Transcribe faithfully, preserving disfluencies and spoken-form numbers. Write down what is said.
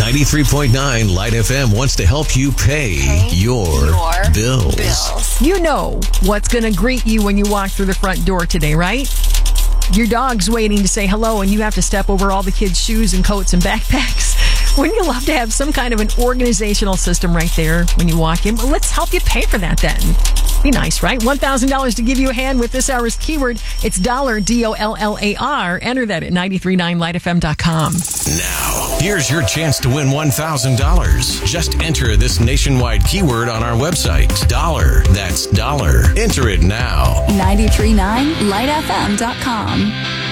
ninety-three point nine Light F M wants to help you pay, pay your, your bills. bills. You know what's going to greet you when you walk through the front door today, right? Your dog's waiting to say hello, and you have to step over all the kids' shoes and coats and backpacks. Wouldn't you love to have some kind of an organizational system right there when you walk in? Well, let's help you pay for that then. Be nice, right? one thousand dollars to give you a hand with this hour's keyword. It's dollar, D O L L A R. Enter that at nine three nine light f m dot com. Now, here's your chance to win one thousand dollars. Just enter this nationwide keyword on our website. Dollar. That's dollar. Enter it now. nine three nine light f m dot com.